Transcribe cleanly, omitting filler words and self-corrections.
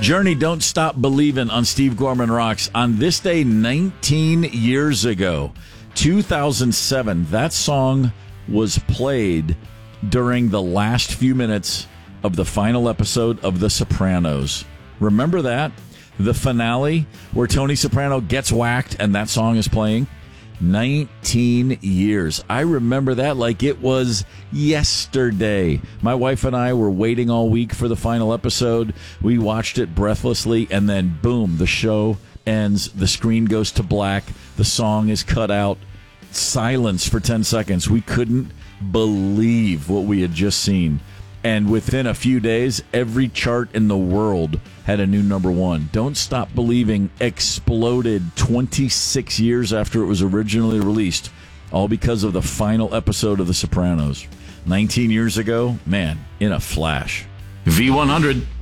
Journey, Don't Stop Believin' on Steve Gorman Rocks. On this day, 19 years ago, 2007, that song was played during the last few minutes of the final episode of The Sopranos. Remember that? The finale where Tony Soprano gets whacked and that song is playing? 19 years. I remember that like it was yesterday. My wife and I were waiting all week for the final episode. We watched it breathlessly, and then boom, the show ends. The screen goes to black. The song is cut out. Silence for 10 seconds. We couldn't believe what we had just seen. And within a few days, every chart in the world had a new number one. Don't Stop Believing exploded 26 years after it was originally released, all because of the final episode of The Sopranos. 19 years ago, man, in a flash. V100.